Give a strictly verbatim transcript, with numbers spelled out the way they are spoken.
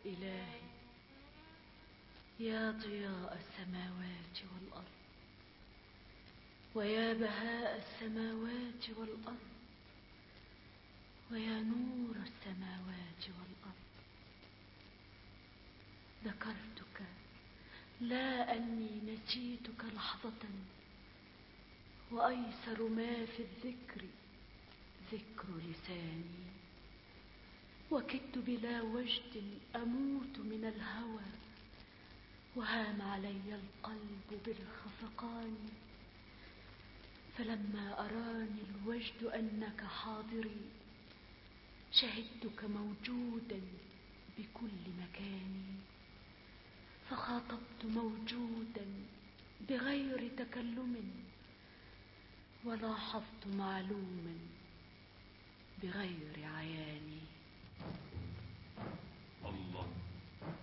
إلهي يا ضياء السماوات والأرض، ويا بهاء السماوات والأرض، ويا نور السماوات والأرض، ذكرتك لا أني نسيتك لحظة، وأيسر ما في الذكر ذكر لساني، وكدت بلا وجد أموت من الهوى، وهام علي القلب بالخفقان، فلما أراني الوجد أنك حاضري شهدتك موجودا بكل مكان، فخاطبت موجودا بغير تكلم، ولاحظت معلوما بغير عيان.